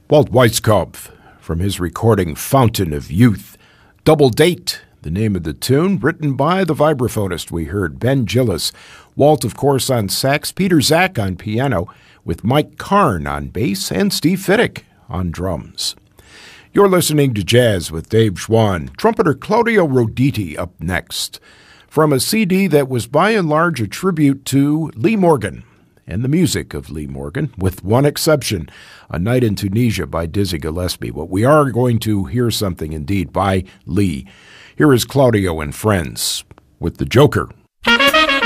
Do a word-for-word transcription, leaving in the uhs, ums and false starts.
Walt Weiskopf, from his recording Fountain of Youth. Double Date, the name of the tune, written by the vibraphonist we heard, Ben Gillis. Walt, of course, on sax, Peter Zach on piano, with Mike Karn on bass, and Steve Fiddick on drums. You're listening to Jazz with Dave Schwann. Trumpeter Claudio Roditi up next, from a C D that was by and large a tribute to Lee Morgan and the music of Lee Morgan, with one exception, A Night in Tunisia by Dizzy Gillespie. But we are going to hear something indeed by Lee. Here is Claudio and Friends with The Joker.